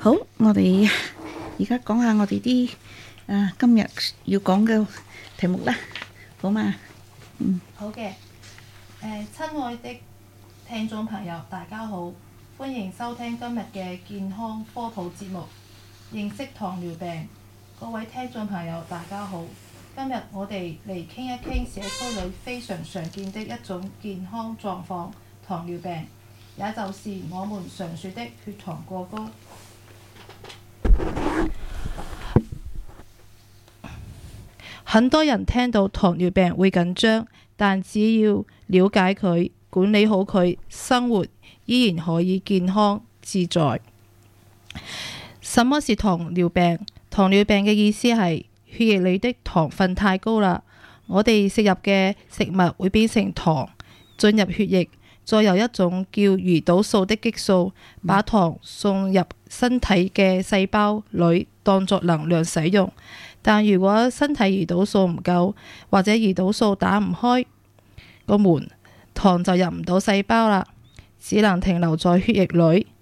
好，我哋而家講下我哋啲今日要講嘅題目啦，好嘛？ 好嘅。親愛的聽眾朋友，大家好，歡迎收聽今日嘅健康科普節目，認識糖尿病。各位聽眾朋友，大家好。今日我哋嚟傾一傾社區裏非常常見的一種健康狀況——糖尿病，也就是我們常說的血糖過高。很多人聽到糖尿病會緊張，但只要了解佢，管理好佢，生活依然可以健康自在。什麼是糖尿病？糖尿病嘅意思係血液裏的糖分太高啦，我哋食入嘅食物會變成糖，進入血液，再由一種叫胰島素的激素把糖送入身體嘅細胞裏，當作能量使用。但如果身體胰島素唔夠，或者胰島素打唔開個門，糖就入唔到細胞啦，只能停留在血液裏。